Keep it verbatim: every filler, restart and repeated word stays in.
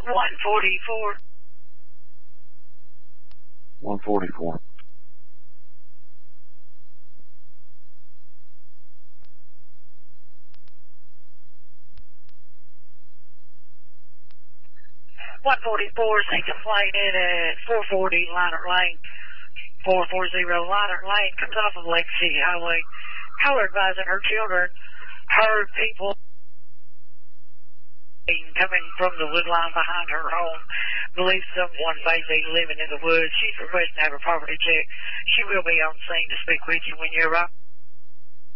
one forty-four. one forty-four. one forty-four is a complaint in at four forty Leinert Lane. four forty Leinert Lane comes off of Lake City Highway. Caller advising her children heard people coming from the wood line behind her home. Believes someone may be living in the woods. She's requesting to have her property checked. She will be on scene to speak with you when you arrive.